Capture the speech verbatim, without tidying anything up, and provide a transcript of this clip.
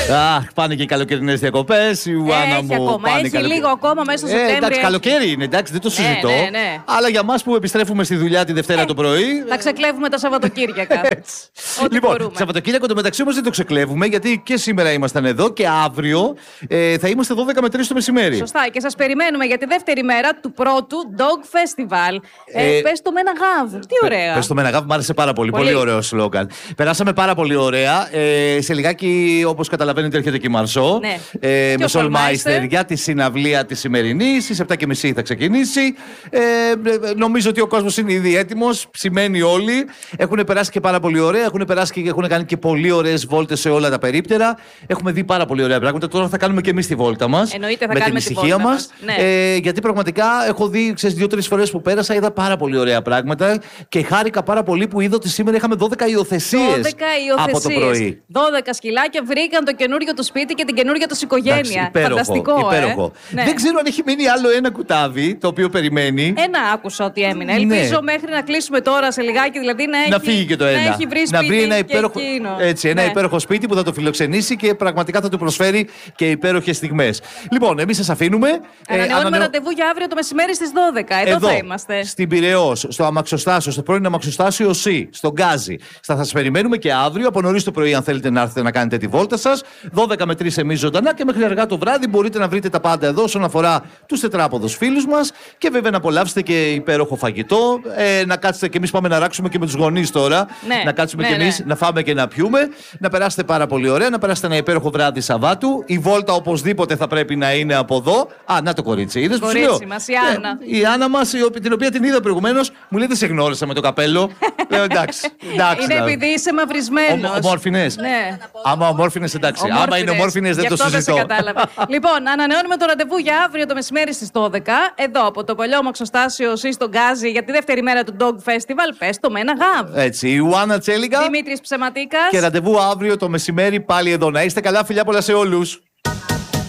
Αχ, πάνε και οι καλοκαιρινές διακοπές. Η Ιωάννα μου ακόμα. πάνε Έχει καλοκαι... λίγο ακόμα μέσα στο Σεπτέμβριο. Ε, εντάξει, καλοκαίρι είναι, εντάξει, δεν το συζητώ. Ναι, ναι, ναι. Αλλά για μας που επιστρέφουμε στη δουλειά τη Δευτέρα ε, το πρωί. Θα ξεκλέβουμε τα Σαββατοκύριακα. Ό,τι λοιπόν, μπορούμε. Σαββατοκύριακο το μεταξύ όμως δεν το ξεκλέβουμε, γιατί και σήμερα ήμασταν εδώ και αύριο ε, θα είμαστε δώδεκα με τρεις το μεσημέρι. Σωστά, και σας περιμένουμε για τη δεύτερη μέρα του πρώτου Dog Festival. Ε, ε, πες το με ένα γάβ. Τι ωραία. Πες το με ένα γάβ, μου άρεσε πάρα πολύ. Πολύ, πολύ ωραίο σλόγγαν. Περάσαμε πάρα πολύ ωραία. Ε, σε λιγάκι, όπως καταλαβαίνετε, έρχεται και η Μαρσό. Ναι. Ε, με Soulmeister για τη συναυλία τη σημερινή. Στις επτά και μισή θα ξεκινήσει. Ε, νομίζω ότι ο κόσμος είναι ήδη έτοιμος. Ψημένοι όλοι. Έχουν περάσει και πάρα πολύ ωραία. Έχουν περάσει και έχουν κάνει και πολύ ωραίες βόλτες σε όλα τα περίπτερα. Έχουμε δει πάρα πολύ ωραία πράγματα. Τώρα θα κάνουμε και εμείς τη βόλτα μας. Εννοείται, θα με κάνουμε την ησυχία μας. Ναι. Ε, γιατί πραγματικά έχω δει, ξέρεις, δύο-τρεις φορές που πέρασα, είδα πάρα πολύ ωραία πράγματα και χάρηκα πάρα πολύ που είδα ότι σήμερα είχαμε δώδεκα υιοθεσίες από το πρωί. δώδεκα σκυλάκια βρήκαν το καινούριο του σπίτι και την καινούργια του οικογένεια. Υπέροχο, φανταστικό, υπέροχο. Ε? Ναι. Δεν ξέρω αν έχει μείνει άλλο ένα κουτάβι το οποίο περιμένει. Ένα άκουσα ότι έμεινε. Ελπίζω ναι. μέχρι να κλείσουμε τώρα σε λιγάκι, δηλαδή να, να έχει, φύγει και το ένα. Να έχει βρει σπίτι να βρει ένα υπέροχο, και εκείνο. έτσι, ένα ναι. υπέροχο σπίτι που θα το φιλοξενήσει και πραγματικά θα του προσφέρει και υπέροχες στιγμές. Λοιπόν, εμείς σας αφήνουμε. Ανανεώνουμε ε, ανανεώ... ραντεβού για αύριο το μεσημέρι στις δώδεκα. Εδώ, Εδώ θα είμαστε. Στην Πειραιώς, στο αμαξοστάσιο, στο πρώην αμαξοστάσιο C, στον Γκάζι. Θα σας περιμένουμε και αύριο από νωρίς το πρωί, αν θέλετε να έρθετε να κάνετε τη βόλτα σας. δώδεκα με τρεις εμείς ζωντανά και μέχρι αργά το βράδυ μπορείτε να βρείτε τα πάντα εδώ όσον αφορά τους τετράποδους φίλους μας. Και βέβαια να απολαύσετε και υπέροχο φαγητό. Ε, να κάτσετε και εμείς πάμε να ράξουμε και με τους γονείς τώρα. Ναι, να κάτσουμε ναι, και εμείς ναι. να φάμε και να πιούμε. Να περάσετε πάρα πολύ ωραία. Να περάσετε ένα υπέροχο βράδυ Σαββάτου. Η βόλτα οπωσδήποτε θα πρέπει να είναι από εδώ. Α, να το κορίτσι. Είδες που σου λέω. Κορίτσι μας, η Άννα. Ε, η Άννα μας, την οποία την είδα προηγουμένως, μου λέει δεν σε γνώρισα με το καπέλο. Λέω εντάξει. εντάξει είναι να... επειδή είσαι μαυρισμένος. Ομόρφινες. Ναι. Άμα ομόρφινες, εντάξει. Ομόρφινες. Άμα είναι ομόρφινες, δεν Γι' το αυτό συζητώ. Δεν σε κατάλαβα. Λοιπόν, ανανεώνουμε το ραντεβού για αύριο το μεσημέρι στις δώδεκα. Εδώ από το παλιό Μαξοστάσιο ή στον Γκάζι για τη δεύτερη μέρα του Dog Festival. Πες το με ένα γάμ. Έτσι. Η Ιωάννα Τσέλικα. Δημήτρης Ψεματίκας. Και ραντεβού αύριο το μεσημέρι πάλι εδώ. Να είστε καλά, φιλιά πολλά σε όλους.